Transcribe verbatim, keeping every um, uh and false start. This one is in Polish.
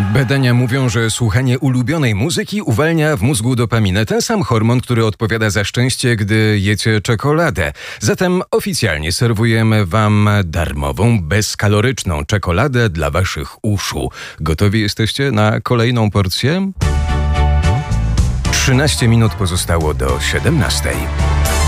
Badania mówią, że słuchanie ulubionej muzyki uwalnia w mózgu dopaminę, ten sam hormon, który odpowiada za szczęście, gdy jecie czekoladę. Zatem oficjalnie serwujemy wam darmową, bezkaloryczną czekoladę dla waszych uszu. Gotowi jesteście na kolejną porcję? trzynaście minut pozostało do siedemnastej.